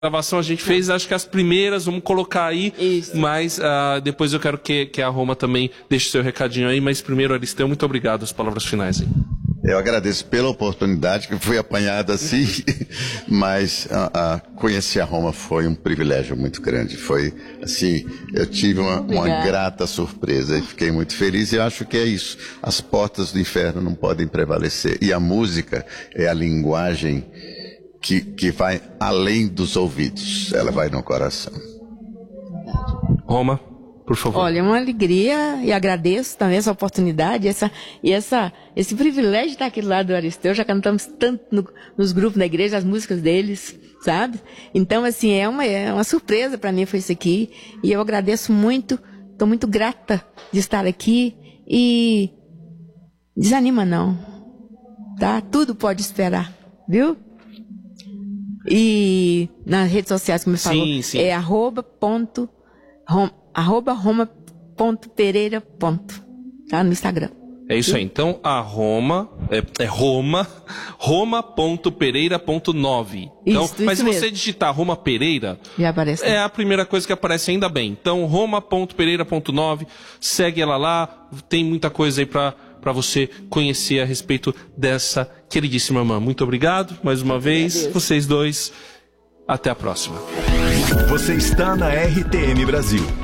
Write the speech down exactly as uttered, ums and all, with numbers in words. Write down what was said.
gravação a gente fez, acho que as primeiras, vamos colocar aí, Isso. mas uh, depois eu quero que, que a Roma também deixe seu recadinho aí, mas primeiro, Aristeu, muito obrigado, as palavras finais aí. Eu agradeço pela oportunidade, que fui apanhado assim, mas a, a, conhecer a Roma foi um privilégio muito grande, foi assim, eu tive uma, uma grata surpresa e fiquei muito feliz e eu acho que é isso, as portas do inferno não podem prevalecer e a música é a linguagem Que, que vai além dos ouvidos, ela vai no coração. Roma, por favor. Olha, é uma alegria e agradeço também essa oportunidade essa, e essa, esse privilégio de estar aqui do lado do Aristeu. Já cantamos tanto no, nos grupos da igreja, as músicas deles, sabe? Então, assim, é uma, é uma surpresa para mim foi isso aqui. E eu agradeço muito, estou muito grata de estar aqui e desanima não, tá? Tudo pode esperar, viu? E nas redes sociais, como eu falou, sim, sim. é arroba ponto, rom, arroba roma ponto pereira ponto, tá? No Instagram. É isso aí. Então, a Roma, é, é Roma, roma ponto pereira ponto nove. Então, isso, mas isso se você mesmo. digitar Roma Pereira, já aparece. É a primeira coisa que aparece, ainda bem. Então, roma ponto pereira ponto nove, segue ela lá, tem muita coisa aí pra, pra você conhecer a respeito dessa queridíssima irmã. Muito obrigado, mais uma vez, Agradeço. vocês dois. Até a próxima. Você está na R T M Brasil.